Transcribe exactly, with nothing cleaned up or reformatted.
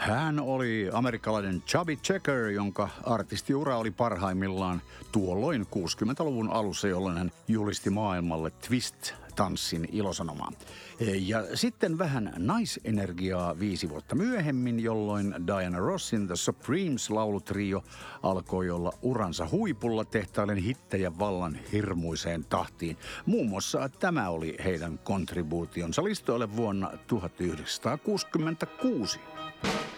Hän oli amerikkalainen Chubby Checker, jonka artistiura oli parhaimmillaan tuolloin kuusikymmentäluvun alussa, jolloin hän julisti maailmalle twist-tanssin ilosanomaa. Ja sitten vähän naisenergiaa viisi vuotta myöhemmin, jolloin Diana Rossin The Supremes-laulutrio alkoi olla uransa huipulla tehtailen hittejä vallan hirmuiseen tahtiin. Muun muassa tämä oli heidän kontribuutionsa listoille vuonna tuhatyhdeksänsataakuusikymmentäkuusi.